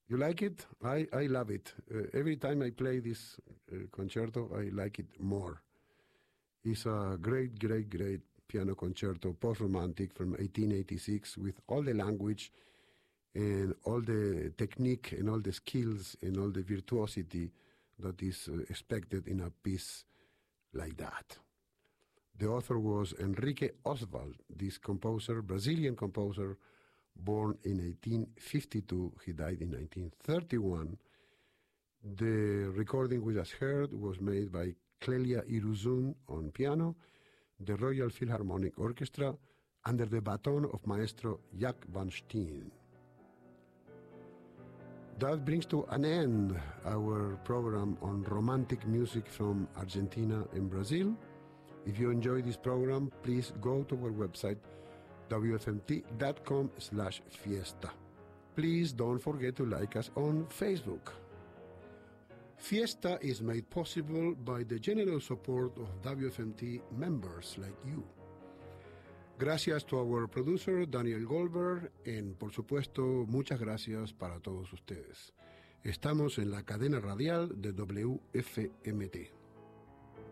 You like it? I love it. Every time I play this concerto, I like it more. It's a great, great, great piano concerto, post-romantic from 1886, with all the language and all the technique and all the skills and all the virtuosity that is expected in a piece like that. The author was Enrique Oswald, this composer, Brazilian composer, born in 1852. He died in 1931. The recording we just heard was made by Clelia Iruzun on piano, the Royal Philharmonic Orchestra, under the baton of Maestro Jack van Steen. That brings to an end our program on romantic music from Argentina and Brazil. If you enjoy this program, please go to our website, wfmt.com/fiesta. Please don't forget to like us on Facebook. Fiesta is made possible by the generous support of WFMT members like you. Gracias to our producer, Daniel Goldberg, y por supuesto, muchas gracias para todos ustedes. Estamos en la cadena radial de WFMT.